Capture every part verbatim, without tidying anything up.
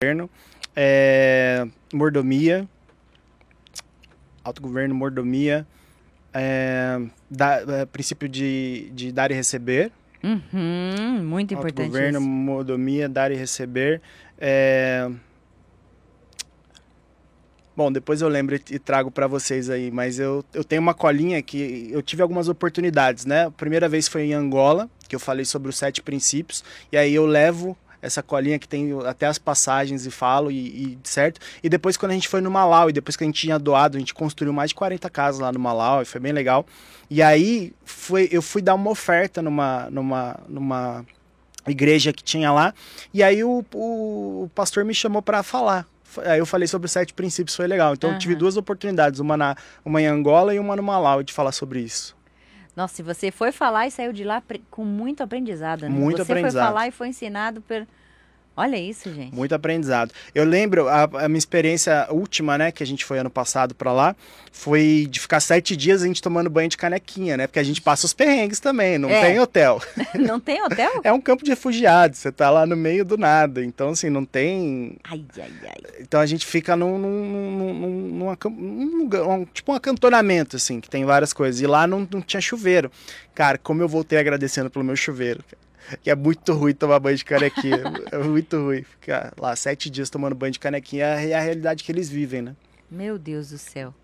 é, mordomia, autogoverno, mordomia, é, da, é, princípio de, de dar e receber. Uhum, muito importante Autogoverno, isso. mordomia, dar e receber. É... Bom, depois eu lembro e trago para vocês aí, mas eu, eu tenho uma colinha que eu tive algumas oportunidades, né? A primeira vez foi em Angola, que eu falei sobre os sete princípios, e aí eu levo essa colinha que tem até as passagens e falo, e, e certo? E depois quando a gente foi no Malau, e depois que a gente tinha doado, a gente construiu mais de quarenta casas lá no Malau, e foi bem legal. E aí foi, eu fui dar uma oferta numa, numa, numa igreja que tinha lá, e aí o, o, o pastor me chamou para falar. Aí eu falei sobre os sete princípios, foi legal. Então Uhum. eu tive duas oportunidades, uma, na, uma em Angola e uma no Malau, de falar sobre isso. Nossa, e você foi falar e saiu de lá com muito aprendizado, né? Muito você aprendizado. Você foi falar e foi ensinado por... Olha isso, gente. Muito aprendizado. Eu lembro, a, a minha experiência última, né, que a gente foi ano passado pra lá, foi de ficar sete dias a gente tomando banho de canequinha, né? Porque a gente passa os perrengues também, não é. tem hotel. Não tem hotel? É um campo de refugiados, você tá lá no meio do nada, então assim, não tem... Ai, ai, ai. Então a gente fica num, num, num, num, num lugar, um, tipo um acantonamento, assim, que tem várias coisas. E lá não, não tinha chuveiro. Cara, como eu voltei agradecendo pelo meu chuveiro, cara. Que é muito ruim tomar banho de canequinha. É muito ruim. Ficar lá sete dias tomando banho de canequinha é a realidade que eles vivem, né? Meu Deus do céu.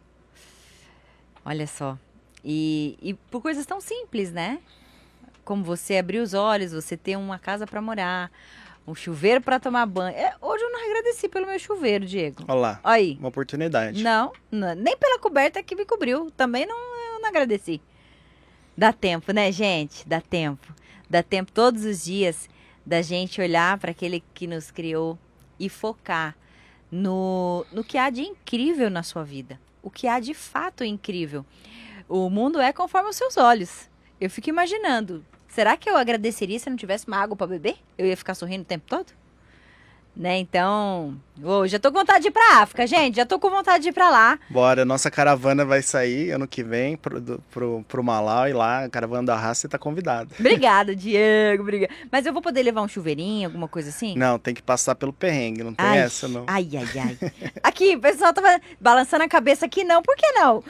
Olha só. E, e por coisas tão simples, né? Como você abrir os olhos, você ter uma casa para morar, um chuveiro para tomar banho. É, hoje eu não agradeci pelo meu chuveiro, Diego. Olha lá. Aí. Uma oportunidade. Não, não, nem pela coberta que me cobriu. Também não, eu não agradeci. Dá tempo, né, gente? Dá tempo. Dá tempo todos os dias da gente olhar para aquele que nos criou e focar no, no que há de incrível na sua vida. O que há de fato incrível. O mundo é conforme os seus olhos. Eu fico imaginando, será que eu agradeceria se não tivesse uma água para beber? Eu ia ficar sorrindo o tempo todo? Né, então, oh, já tô com vontade de ir pra África, gente, já tô com vontade de ir pra lá. Bora, nossa caravana vai sair ano que vem pro, do, pro, pro Malau e lá, a caravana da raça, você tá convidado. Obrigada, Diego, obrigada. Mas eu vou poder levar um chuveirinho, alguma coisa assim? Não, tem que passar pelo perrengue, não tem ai, essa não. Ai, ai, ai. Aqui, o pessoal tá balançando a cabeça aqui, não, por que não?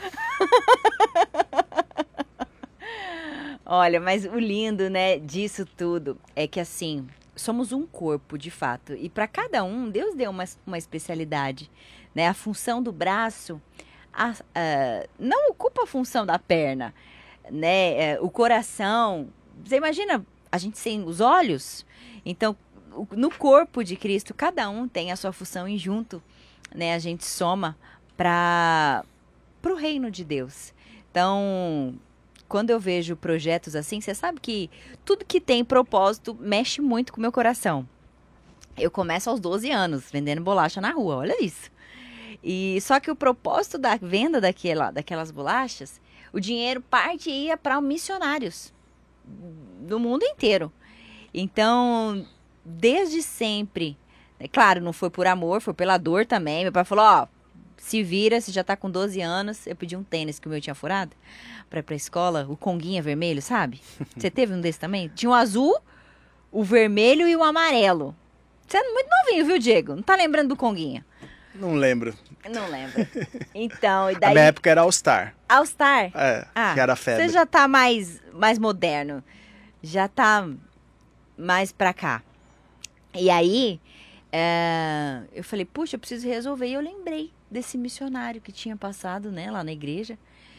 Olha, mas o lindo, né, disso tudo é que assim... Somos um corpo, de fato. E para cada um, Deus deu uma, uma especialidade. Né? A função do braço a, a, não ocupa a função da perna. Né? O coração... Você imagina a gente sem os olhos? Então, no corpo de Cristo, cada um tem a sua função e junto, né, a gente soma para o reino de Deus. Então... Quando eu vejo projetos assim, você sabe que tudo que tem propósito mexe muito com o meu coração. Eu começo aos doze anos, vendendo bolacha na rua, olha isso. E só que o propósito da venda daquela, daquelas bolachas, o dinheiro parte e ia para missionários do mundo inteiro. Então, desde sempre, é claro, não foi por amor, foi pela dor também. Meu pai falou, ó, se vira, você já tá com doze anos. Eu pedi um tênis que o meu tinha furado pra ir pra escola, o conguinha vermelho, sabe? Você teve um desse também? Tinha o azul, o vermelho e o amarelo. Você é muito novinho, viu, Diego? Não tá lembrando do conguinha? Não lembro. Não lembro. Então, e daí... A minha época era All Star. All Star? É, ah, que era febre. Você já tá mais, mais moderno. Já tá mais pra cá. E aí, é... eu falei, puxa, eu preciso resolver. E eu lembrei desse missionário que tinha passado, né, lá na igreja.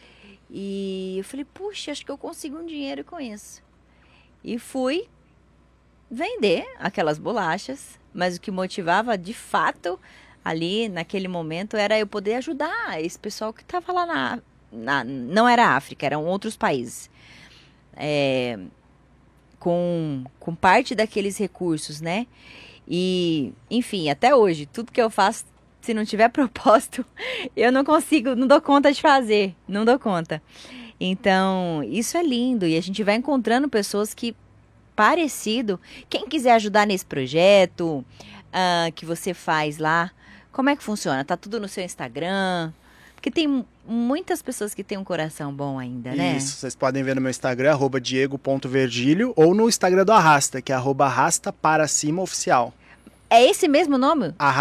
E eu falei, puxa, acho que eu consigo um dinheiro com isso. E fui vender aquelas bolachas, mas o que motivava de fato ali naquele momento era eu poder ajudar esse pessoal que estava lá na, na... Não era África, eram outros países. É, com, com parte daqueles recursos, né? E, enfim, até hoje, tudo que eu faço, se não tiver propósito, eu não consigo, não dou conta de fazer, não dou conta. Então, isso é lindo e a gente vai encontrando pessoas que, parecido, quem quiser ajudar nesse projeto uh, que você faz lá, como é que funciona? Tá tudo no seu Instagram? Porque tem muitas pessoas que têm um coração bom ainda, né? Isso, vocês podem ver no meu Instagram, arroba diego ponto vergílio, ou no Instagram do Arrasta, que é arroba arrasta para cima oficial. É esse mesmo nome? Arrasta